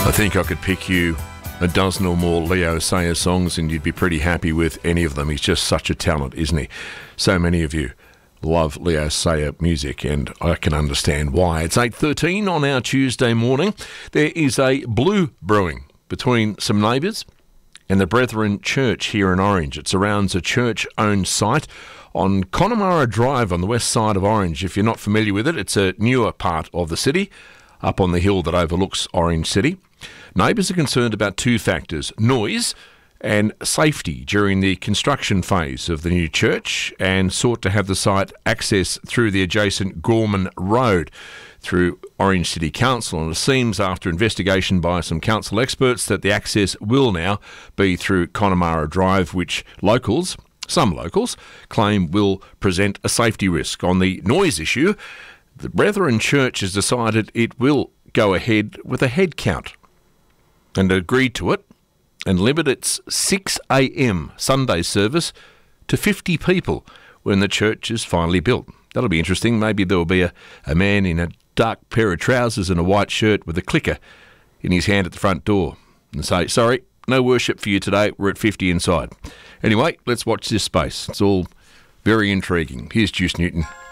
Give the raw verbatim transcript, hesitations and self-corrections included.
I think I could pick you a dozen or more Leo Sayer songs and you'd be pretty happy with any of them. He's just such a talent, isn't he? So many of you love Leo Sayer music and I can understand why. It's eight thirteen on our Tuesday morning. There is a blue brewing between some neighbours and the Brethren Church here in Orange. It surrounds a church-owned site on Connemara Drive on the west side of Orange. If you're not familiar with it, it's a newer part of the city, up on the hill that overlooks Orange City. Neighbours are concerned about two factors, noise and safety during the construction phase of the new church, and sought to have the site access through the adjacent Gorman Road through Orange City Council. And it seems, after investigation by some council experts, that the access will now be through Connemara Drive, which locals, some locals, claim will present a safety risk. On the noise issue, the Brethren Church has decided it will go ahead with a head count and agreed to it and limit its six a.m. Sunday service to fifty people when the church is finally built. That'll be interesting. Maybe there will be a, a man in a dark pair of trousers and a white shirt with a clicker in his hand at the front door and say, sorry, no worship for you today, we're at fifty inside. Anyway, let's watch this space. It's all very intriguing. Here's Juice Newton.